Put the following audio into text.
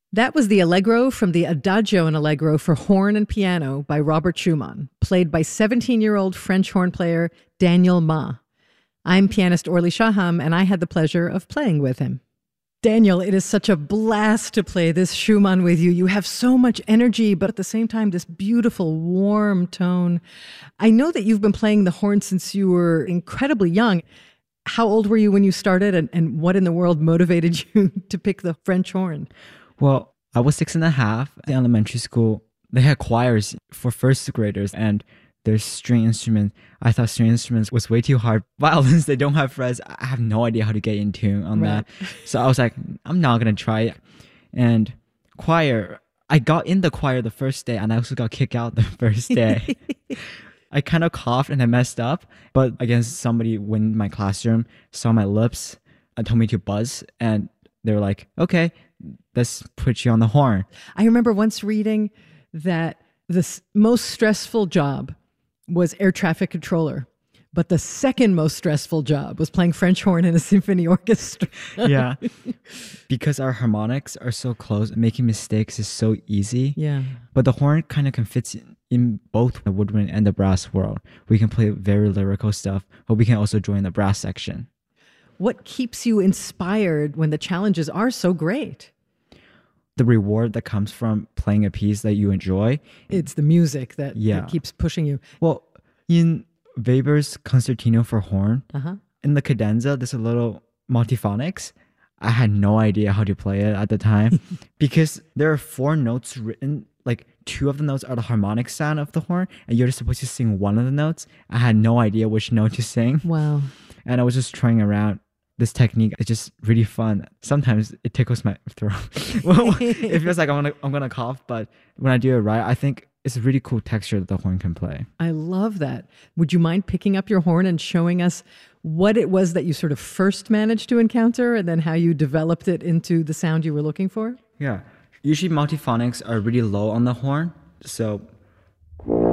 That was the Allegro from the Adagio and Allegro for horn and piano by Robert Schumann, played by 17-year-old French horn player Daniel Ma. I'm pianist Orly Shaham, and I had the pleasure of playing with him. Daniel, it is such a blast to play this Schumann with you. You have so much energy, but at the same time, this beautiful, warm tone. I know that you've been playing the horn since you were incredibly young. How old were you when you started, and what in the world motivated you to pick the French horn? Well, I was 6.5 in elementary school. They had choirs for first graders and there's string instruments. I thought string instruments was way too hard. Violins, they don't have frets. I have no idea how to get in tune on that. So I was like, I'm not going to try it. And choir, I got in the choir the first day and I also got kicked out the first day. I kind of coughed and I messed up. But again, somebody in my classroom saw my lips and told me to buzz. And they were like, okay, let's put you on the horn. I remember once reading that the most stressful job was air traffic controller, but the second most stressful job was playing French horn in a symphony orchestra. Yeah, because our harmonics are so close, making mistakes is so easy. Yeah, but the horn kind of can fit in both the woodwind and the brass world. We can play very lyrical stuff, but we can also join the brass section. What keeps you inspired when the challenges are so great? The reward that comes from playing a piece that you enjoy. It's the music that keeps pushing you. Well, in Weber's Concertino for Horn, in the cadenza, there's a little multiphonics. I had no idea how to play it at the time because there are 4 notes written, like 2 of the notes are the harmonic sound of the horn, and you're just supposed to sing one of the notes. I had no idea which note to sing. Wow. And I was just trying around. This technique is just really fun. Sometimes it tickles my throat. Well, it feels like I'm gonna cough, but when I do it right, I think it's a really cool texture that the horn can play. I love that. Would you mind picking up your horn and showing us what it was that you sort of first managed to encounter and then how you developed it into the sound you were looking for? Yeah. Usually multiphonics are really low on the horn. So